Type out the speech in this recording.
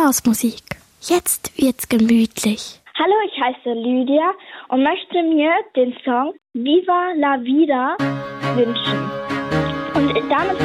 Blasmusik. Jetzt wird's gemütlich. Hallo, ich heiße Lydia und möchte mir den Song Viva la Vida wünschen. Und damit